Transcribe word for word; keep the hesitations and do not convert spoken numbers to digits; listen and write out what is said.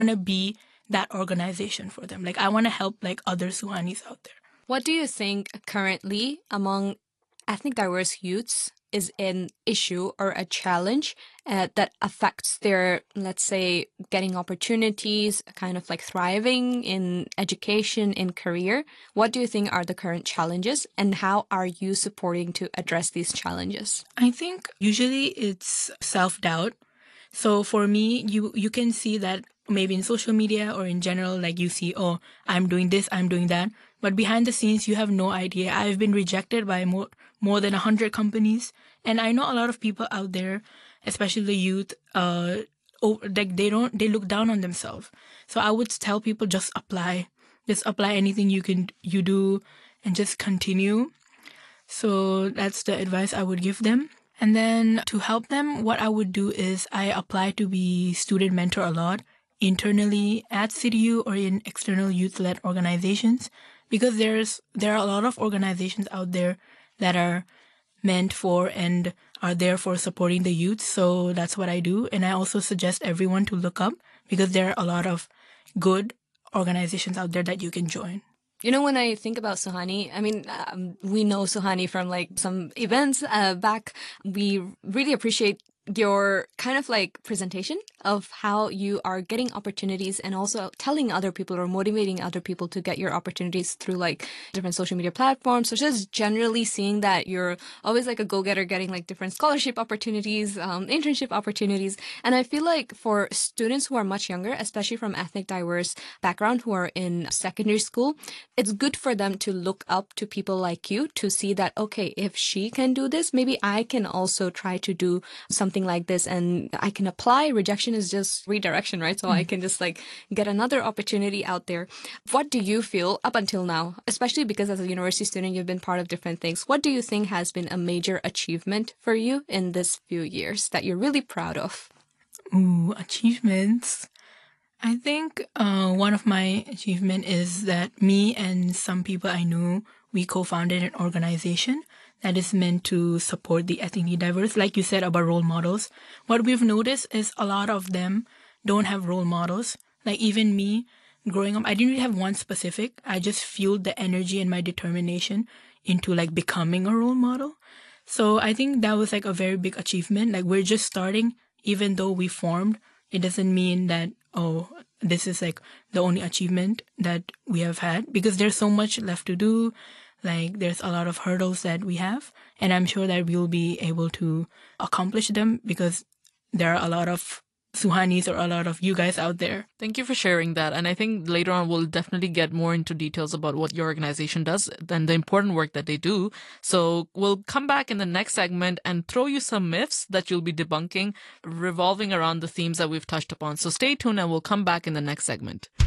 want to be that organization for them. Like, I want to help like other Suhanis out there. What do you think currently among ethnic diverse youths is an issue or a challenge uh, that affects their, let's say, getting opportunities, kind of like thriving in education, in career? What do you think are the current challenges, and how are you supporting to address these challenges? I think usually it's self-doubt. So for me, you you can see that maybe in social media or in general, like you see, oh, I'm doing this, I'm doing that. But behind the scenes, you have no idea. I've been rejected by more, more than one hundred companies. And I know a lot of people out there, especially the youth, uh, oh, like they don't, they look down on themselves. So I would tell people just apply. Just apply anything you can, you do, and just continue. So that's the advice I would give them. And then to help them, what I would do is I apply to be student mentor a lot internally at C D U or in external youth-led organizations, because there's there are a lot of organizations out there that are meant for and are there for supporting the youth. So that's what I do. And I also suggest everyone to look up, because there are a lot of good organizations out there that you can join. You know, when I think about Suhani, I mean, um, we know Suhani from like some events uh, back. We really appreciate your kind of like presentation of how you are getting opportunities and also telling other people or motivating other people to get your opportunities through like different social media platforms. So just generally seeing that you're always like a go-getter, getting like different scholarship opportunities, um, internship opportunities. And I feel like for students who are much younger, especially from ethnic diverse background who are in secondary school, it's good for them to look up to people like you to see that, okay, if she can do this, maybe I can also try to do something like this and I can apply. Rejection is just redirection, right? So mm. I can just like get another opportunity out there. What do you feel up until now, especially because as a university student, you've been part of different things. What do you think has been a major achievement for you in this few years that you're really proud of? Ooh, achievements. I think uh, one of my achievement is that me and some people I knew, we co-founded an organization that is meant to support the ethnically diverse. Like you said about role models, what we've noticed is a lot of them don't have role models. Like even me growing up, I didn't really have one specific. I just fueled the energy and my determination into like becoming a role model. So I think that was like a very big achievement. Like we're just starting, even though we formed, it doesn't mean that, oh, this is like the only achievement that we have had, because there's so much left to do. Like there's a lot of hurdles that we have, and I'm sure that we'll be able to accomplish them because there are a lot of Suhanis or a lot of you guys out there. Thank you for sharing that. And I think later on we'll definitely get more into details about what your organization does and the important work that they do. So we'll come back in the next segment and throw you some myths that you'll be debunking revolving around the themes that we've touched upon. So stay tuned and we'll come back in the next segment.